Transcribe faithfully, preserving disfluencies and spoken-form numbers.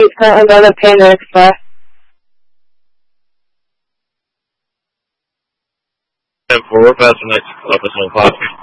He's currently by the Panda Express. ten four, passing next office on Fox.